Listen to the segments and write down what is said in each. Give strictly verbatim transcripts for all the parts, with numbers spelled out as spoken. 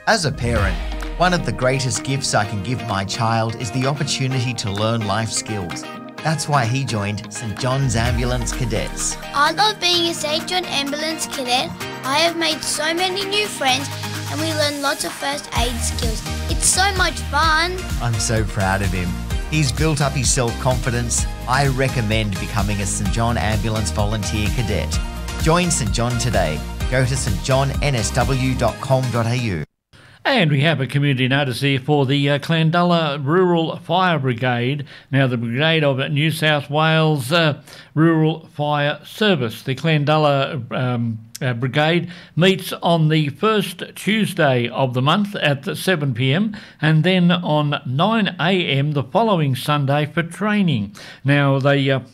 As a parent, one of the greatest gifts I can give my child is the opportunity to learn life skills. That's why he joined St John's Ambulance Cadets. I love being a St John Ambulance Cadet. I have made so many new friends and we learn lots of first aid skills. It's so much fun. I'm so proud of him. He's built up his self-confidence. I recommend becoming a St John Ambulance Volunteer Cadet. Join St John today. Go to s t john n s w dot com dot a u. And we have a community notice here for the uh, Clandala Rural Fire Brigade. Now, the Brigade of New South Wales uh, Rural Fire Service, the Clandala um, uh, Brigade, meets on the first Tuesday of the month at seven p m and then on nine a m the following Sunday for training. Now, they... Uh,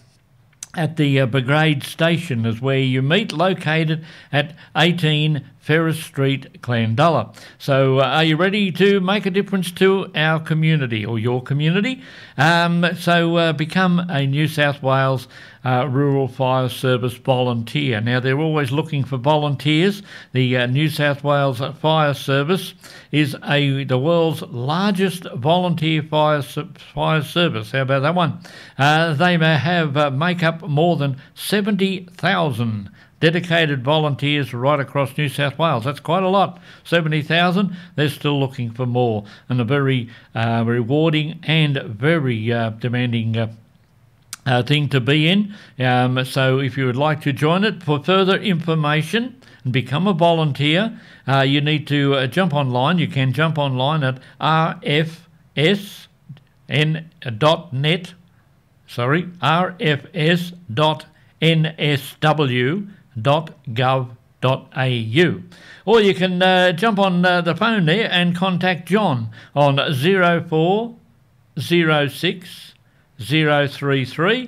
At the uh, Brigade Station is where you meet, located at eighteen Ferris Street, Clandala. So uh, are you ready to make a difference to our community or your community? Um, so uh, become a New South Wales uh, Rural Fire Service volunteer. Now, they're always looking for volunteers. The uh, New South Wales Fire Service is a the world's largest volunteer fire, fire service. How about that one? Uh, they may have uh, make up more than seventy thousand dedicated volunteers right across New South Wales. That's quite a lot. seventy thousand. They're still looking for more, and a very uh, rewarding and very uh, demanding uh, uh, thing to be in. Um, so if you would like to join it, for further information and become a volunteer, uh, you need to uh, jump online. You can jump online at r f s n dot net. Sorry, r f s dot n s w dot gov dot a u, or you can uh, jump on uh, the phone there and contact John on zero four zero six zero three three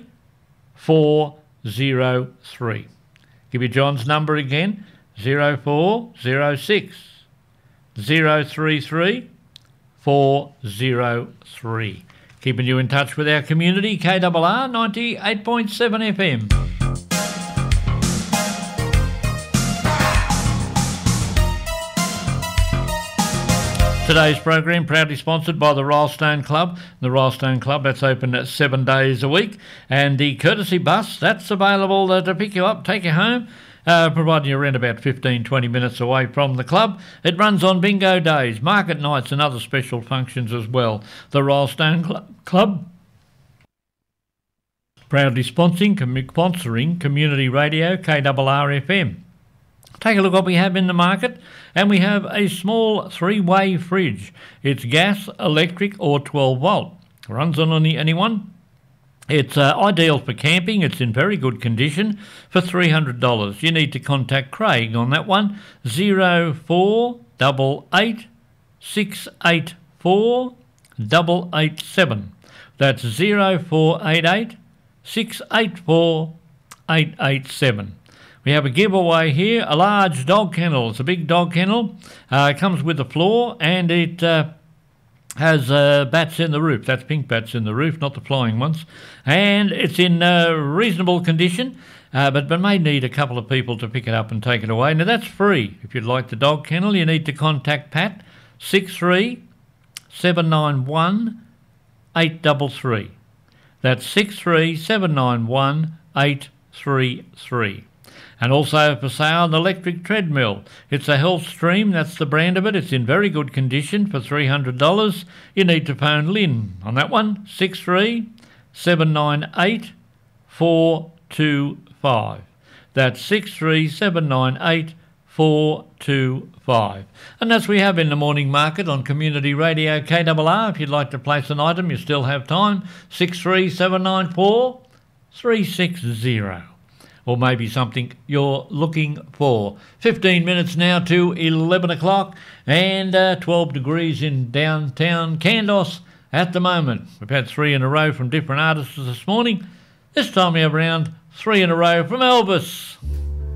four zero three. Give you John's number again, zero four zero six zero three three four zero three. Keeping you in touch with our community, K R R ninety-eight point seven F M. Today's program proudly sponsored by the Rylestone Club. The Rylestone Club, that's open at seven days a week. And the courtesy bus, that's available uh, to pick you up, take you home, uh, providing you're around about fifteen, twenty minutes away from the club. It runs on bingo days, market nights and other special functions as well. The Rylestone Cl- Club, proudly sponsoring, com- sponsoring Community Radio, K R R F M. Take a look what we have in the market, and we have a small three-way fridge. It's gas, electric or twelve volt. Runs on any, anyone. It's uh, ideal for camping. It's in very good condition for three hundred dollars. You need to contact Craig on that one, zero four eight eight six eight four eight eight seven. That's zero four eight eight six eight four eight eight seven. We have a giveaway here, a large dog kennel. It's a big dog kennel. Uh, it comes with a floor and it uh, has uh, bats in the roof. That's pink bats in the roof, not the flying ones. And it's in uh, reasonable condition, uh, but, but may need a couple of people to pick it up and take it away. Now, that's free. If you'd like the dog kennel, you need to contact Pat, six three seven nine one eight three three. That's six three seven nine one eight three three. And also for sale, an electric treadmill. It's a HealthStream, that's the brand of it. It's in very good condition for three hundred dollars. You need to phone Lynn on that one, six three seven nine eight four two five. That's six three seven nine eight four two five. And that's what we have in the morning market on Community Radio K R R. If you'd like to place an item, you still have time, six three seven nine four three six zero. Or maybe something you're looking for. fifteen minutes now to eleven o'clock and uh, twelve degrees in downtown Kandos at the moment. We've had three in a row from different artists this morning. This time we have around three in a row from Elvis.